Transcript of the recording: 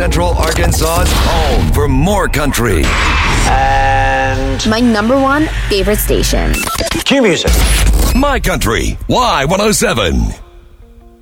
Central Arkansas's home for more country. And My number one favorite station. cue music. My Country Y107.